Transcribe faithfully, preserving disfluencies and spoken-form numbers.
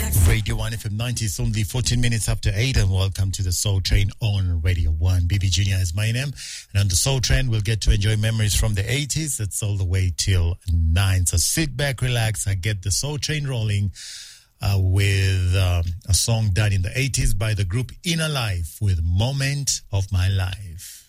Radio one F M ninety. It's only fourteen minutes after eight, and welcome to the Soul Train on Radio one. B B Junior is my name, and on the Soul Train, we'll get to enjoy memories from the eighties. That's all the way till nine. So sit back, relax, and get the Soul Train rolling uh, with um, a song done in the eighties by the group Inner Life with Moment of My Life.